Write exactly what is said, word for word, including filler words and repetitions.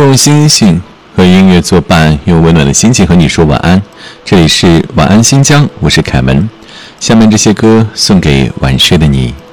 用星星和音乐作伴，用温暖的心情和你说晚安。这里是晚安新疆，我是凯文。下面这些歌送给晚睡的你。